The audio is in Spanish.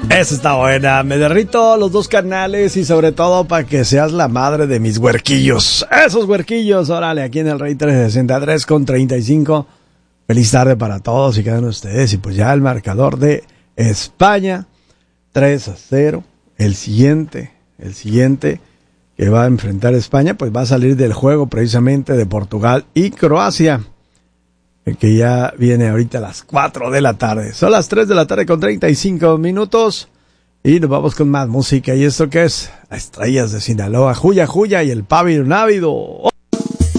Esa está buena. Me derrito los dos canales y sobre todo para que seas la madre de mis huerquillos. Esos huerquillos, órale, aquí en el Rey 363 con 35. Feliz tarde para todos y cada uno de ustedes. Y pues ya el marcador de España, 3-0. El siguiente que va a enfrentar España, pues va a salir del juego precisamente de Portugal y Croacia, que ya viene ahorita a las 4 de la tarde. Son las 3 de la tarde con 35 minutos y nos vamos con más música. ¿Y esto qué es? Las Estrellas de Sinaloa, Juya Juya y el Pávido Návido.